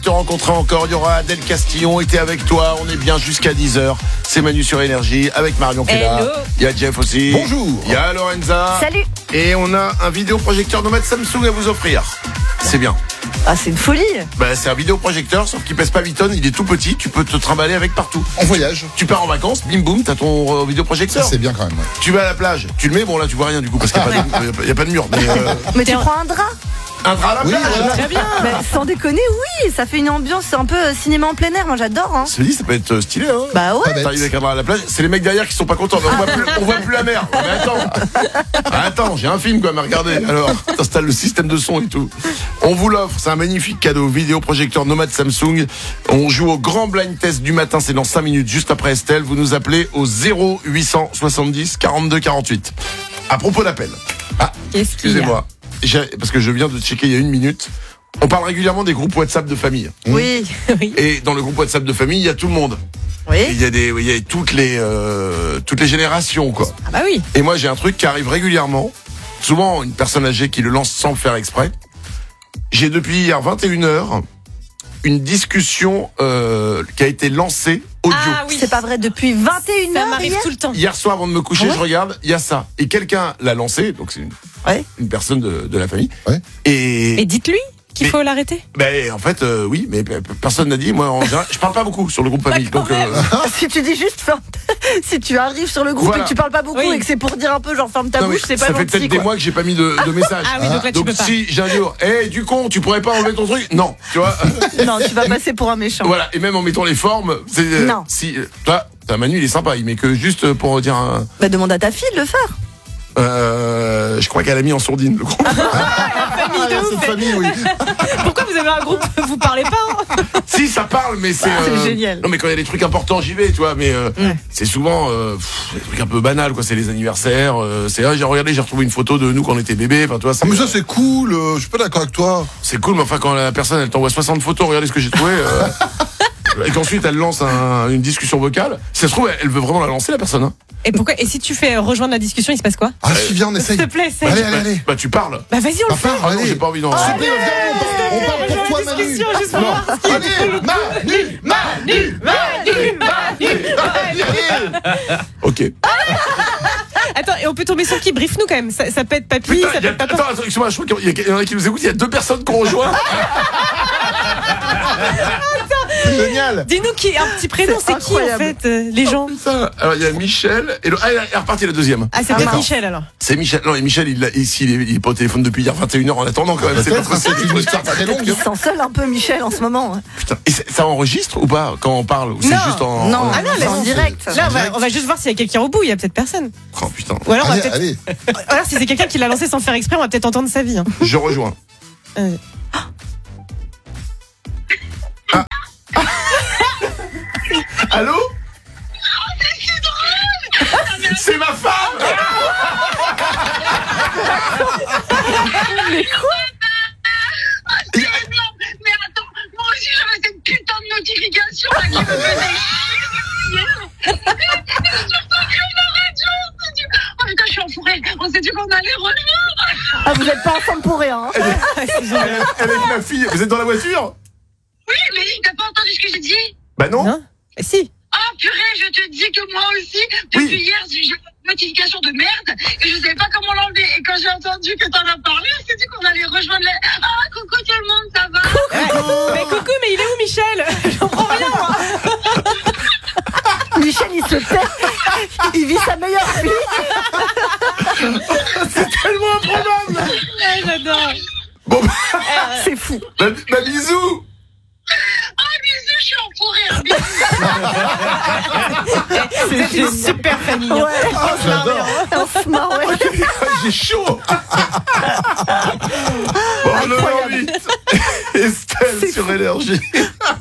te rencontrer encore. Il y aura Adèle Castillon était avec toi. On est bien jusqu'à 10h. C'est Manu sur Énergie avec Marion qui est là. Il y a Jeff aussi. Bonjour. Il y a Lorenza. Salut. Et on a un vidéoprojecteur nomade Samsung à vous offrir. C'est bien. Ah, c'est une folie. C'est un vidéoprojecteur, sauf qu'il pèse pas 8 tonnes. Il est tout petit. Tu peux te trimballer avec partout. En voyage. Tu pars en vacances, bim boum, t'as ton vidéoprojecteur. Ça, c'est bien quand même. Ouais. Tu vas à la plage, tu le mets, bon là tu vois rien du coup parce qu'il n'y a pas de mur. Mais tu prends un drap. Un drap à la plage. voilà. Très bien. Sans déconner, oui, ça fait une ambiance un peu cinéma en plein air. Moi, j'adore. Hein. Se dit, ça peut être stylé. Hein. Bah ouais. Pas bête. T'arrives avec un drap à la plage, c'est les mecs derrière qui sont pas contents. Mais on voit plus la mer. Mais attends, j'ai un film quoi, mais regardez. Alors, t'installes le système de son et tout. On vous l'offre, c'est un magnifique cadeau. Vidéoprojecteur nomade Samsung. On joue au grand blind test du matin, c'est dans 5 minutes, juste après Estelle. Vous nous appelez au 0870 42 48. À propos d'appel. Qu'est-ce qu'il y a ? Excusez-moi. Parce que je viens de checker il y a 1 minute. On parle régulièrement des groupes WhatsApp de famille. Oui. Et dans le groupe WhatsApp de famille, il y a tout le monde. Oui. Il y a toutes les générations, quoi. Ah bah oui. Et moi, j'ai un truc qui arrive régulièrement. Souvent, une personne âgée qui le lance sans le faire exprès. J'ai depuis hier 21h une discussion qui a été lancée audio. Ah oui. C'est pas vrai, depuis 21h. Ça m'arrive tout le temps. Hier soir, avant de me coucher, je regarde, il y a ça. Et quelqu'un l'a lancé, donc c'est une personne de la famille. Ouais. Et dites-lui qu'il faut l'arrêter. En fait, oui, mais personne n'a dit. Moi, en général, je parle pas beaucoup sur le groupe famille. Donc, Si tu dis juste si tu arrives sur le groupe Voilà. et que tu parles pas beaucoup et que c'est pour dire un peu genre ferme ta non, mais bouche, c'est pas ça fait gentil peut-être des quoi. mois que j'ai pas mis de message. Ah oui, donc là, tu peux pas. Si j'ai un jour, du con, tu pourrais pas enlever ton truc? Non, tu vois. Non, tu vas passer pour un méchant. Voilà, et même en mettant les formes, c'est Non. si toi, Manu, il est sympa, il met que juste pour dire un. Bah demande à ta fille de le faire. Je crois qu'elle a mis en sourdine le groupe. Famille de ouf. Cette famille, oui. Pourquoi vous avez un groupe, vous parlez pas hein ? Si, ça parle, mais c'est. C'est génial. Non, mais quand il y a des trucs importants, j'y vais, tu vois. Mais c'est souvent des trucs un peu banals, quoi. C'est les anniversaires. J'ai retrouvé une photo de nous quand on était bébé. Enfin, tu vois. Ah, mais ça, c'est cool. Je suis pas d'accord avec toi. C'est cool, mais enfin, quand la personne elle t'envoie 60 photos, regardez ce que j'ai trouvé. Et qu'ensuite elle lance une discussion vocale. Si ça se trouve, elle veut vraiment la lancer, la personne. Hein. Et pourquoi ? Et si tu fais rejoindre la discussion, il se passe quoi ? Ah, si, viens, on essaye. S'il te plaît, essaye. Allez. Bah, tu parles. Bah vas-y, on le fait. Ah non, j'ai pas envie d'en. S'il te plaît, viens, on parle pour toi, Manu. Discussion, juste pour voir. Ok. Attends, et on peut tomber sur qui ? Brief-nous quand même. Ça peut être papy, Putain, ça peut être papa. attends, excuse-moi, je crois qu'il y en a qui nous écoutent. Il y a 2 personnes qui ont rejoint. C'est génial. Dis-nous qui, un petit prénom, C'est c'est qui en incroyable. fait, les gens ? Putain. Alors il y a Michel. Et elle est repartie la deuxième. Ah, c'est peut-être d'accord. Michel alors. C'est Michel. Non, et Michel, il est pas au téléphone depuis hier 21h en attendant quand même. C'est pas Peut-être, c'est une histoire très longue. Il se sent seul un peu Michel en ce moment. Hein. Putain. Et ça enregistre ou pas quand on parle ou c'est Non. juste en. Non, Ah non, c'est en direct. Là, on va juste voir s'il y a quelqu'un au bout, il y a peut-être personne. Oh putain. Ou alors, on va peut-être. Allez. Ou alors, si c'est quelqu'un qui l'a lancé sans faire exprès, on va peut-être entendre sa vie. Hein. Je rejoins. Allô? C'est ma femme! Mais quoi? Mais attends, moi aussi j'avais cette putain de notification là qui me faisait chier. Surtout que la radio, on s'est dit, oh putain, je suis enfourrée, on s'est dit qu'on allait rejoindre. Ah, vous êtes pas ensemble pour rien. Hein. Avec ma fille, vous êtes dans la voiture? Oui, mais t'as pas entendu ce que j'ai dit? Bah non. Non ? Si. Oh purée, je te dis que moi aussi, depuis Oui. hier, j'ai une notification de merde et je savais pas comment l'enlever. Et quand j'ai entendu que t'en as parlé, on s'est dit qu'on allait rejoindre les... Ah, coucou tout le monde, ça va? Mais coucou, mais il est où Michel ? J'en comprends rien moi. Michel, il se tait. Il vit sa meilleure vie. C'est tellement improbable! Ouais, j'adore. Bon, C'est fou. bah bisous! Ah, bisous, je suis enfourée, hein, bisous. C'est une super famille. Ouais. J'adore. On se marre, ouais. J'ai chaud! Bon, 9h08. Estelle sur Énergie.